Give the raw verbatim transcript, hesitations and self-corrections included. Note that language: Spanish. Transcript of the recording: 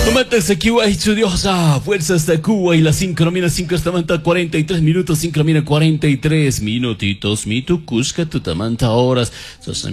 Tomates aquí, guay, estudiosa. Fuerzas de Cuba y las sincromina cinco estamanta cuarenta y tres minutos, sincromina cuarenta y tres minutitos. Mi tu cusca, tu tamanta horas.